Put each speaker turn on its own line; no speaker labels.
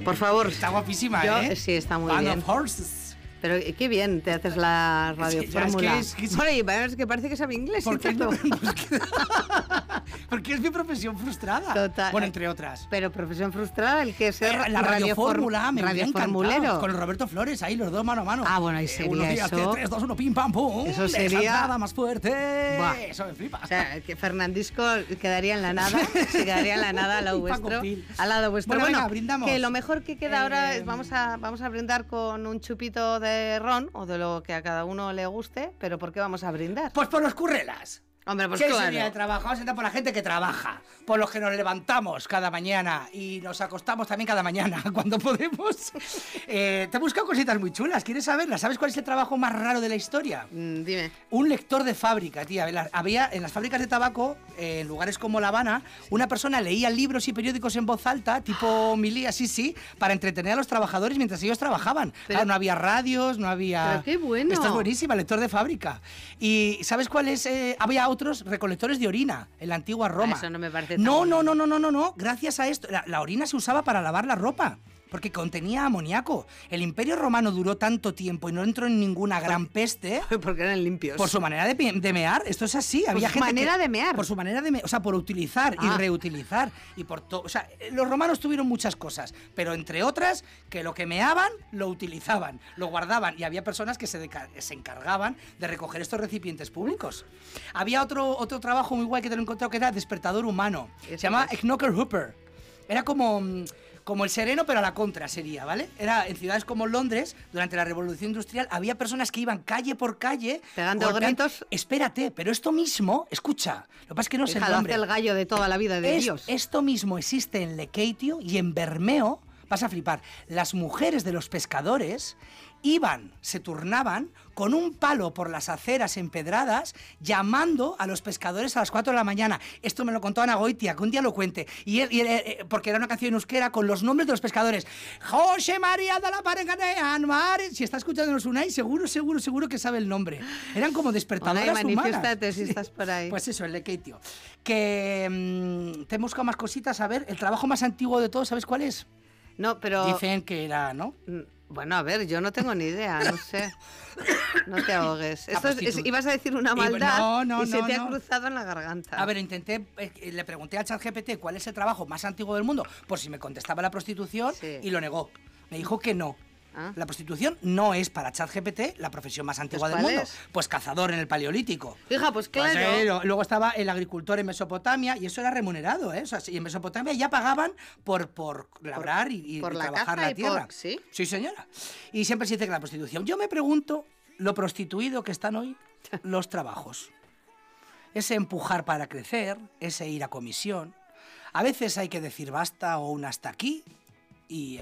por favor.
Está guapísima,
Sí, está muy
Band
bien.
of Horses.
Pero qué bien te haces la radiofórmula. Bueno, y es que parece que sabe inglés.
Porque es mi profesión frustrada.
Total.
Bueno, entre otras.
Pero profesión frustrada, el que sea
la radiofórmula me hubiera
radioformulero.
encantado. Con el Roberto Flores, ahí los dos mano a mano.
Ah, bueno, ahí sería
unos días,
eso.
3, 2, 1, pim, pam, pum.
Eso sería...
Nada más fuerte.
Buah.
Eso me flipa.
O sea, que Fernandisco quedaría en la nada. Se quedaría en la nada al lado
Y Paco
vuestro.
Gil.
Al lado vuestro.
Bueno, venga, brindamos.
Que lo mejor que queda ahora es vamos a brindar con un chupito de ron o de lo que a cada uno le guste. ¿Pero por qué vamos a brindar?
Pues por los currelas.
Hombre, pues
¿Qué
claro.
sería de trabajo? Vamos a entrar por la gente que trabaja, por los que nos levantamos cada mañana y nos acostamos también cada mañana cuando podemos. Te he buscado cositas muy chulas, ¿quieres saberlas? ¿Sabes cuál es el trabajo más raro de la historia?
Dime.
Un lector de fábrica, tía. Había en las fábricas de tabaco, en lugares como La Habana, una persona leía libros y periódicos en voz alta, tipo Milí, sí, para entretener a los trabajadores mientras ellos trabajaban. Claro, no había radios, no había...
Pero qué bueno.
Esto es buenísima, lector de fábrica. ¿Y sabes cuál es? Había otros recolectores de orina en la antigua Roma.
Eso no me parece tan
No.
bueno.
Gracias a esto, la orina se usaba para lavar la ropa. Porque contenía amoníaco. El Imperio Romano duró tanto tiempo y no entró en ninguna gran peste.
Porque eran limpios.
Por su manera de mear. Esto es así. Había
su
gente
manera de mear.
Por su manera de mear. O sea, por utilizar y reutilizar. Y por todo. O sea, los romanos tuvieron muchas cosas. Pero entre otras, que lo que meaban, lo utilizaban. Lo guardaban. Y había personas que se encargaban de recoger estos recipientes públicos. Había otro trabajo muy guay que te lo he encontrado que era despertador humano. Se llama Knocker Hooper. Era como el sereno, pero a la contra sería, ¿vale? Era en ciudades como Londres, durante la Revolución Industrial, había personas que iban calle por calle...
Pegando gritos.
Espérate, pero esto mismo, escucha, lo que pasa es que no sé el nombre.
Hace el gallo de toda la vida de Dios.
Esto mismo existe en Lekeitio y en Bermeo, vas a flipar, las mujeres de los pescadores se turnaban con un palo por las aceras empedradas, llamando a los pescadores a las 4 de la mañana. Esto me lo contó Ana Goitia, que un día lo cuente. Porque era una canción en euskera con los nombres de los pescadores. José María de la Parenganean, si está escuchándonos Unai, seguro que sabe el nombre. Eran como despertadoras humanas.
Manifiéstate si estás por ahí.
Pues eso, el Lekeitio. Que te he buscado más cositas. A ver, el trabajo más antiguo de todos, ¿sabes cuál es?
No, pero...
Dicen que era, ¿no?
Bueno, a ver, yo no tengo ni idea, no sé. No te ahogues. Ibas a decir una maldad y se te ha cruzado en la garganta.
A ver, le pregunté al ChatGPT cuál es el trabajo más antiguo del mundo, por si me contestaba la prostitución, y lo negó. Me dijo que no. La prostitución no es para ChatGPT la profesión más antigua del mundo. Pues cazador en el Paleolítico.
Fija, pues claro.
Pues, luego estaba el agricultor en Mesopotamia y eso era remunerado, ¿eh? O sea, y en Mesopotamia ya pagaban por labrar y trabajar la tierra.
¿Sí?
Sí, señora. Y siempre se dice que la prostitución. Yo me pregunto lo prostituido que están hoy los trabajos. Ese empujar para crecer, ese ir a comisión. A veces hay que decir basta o un hasta aquí y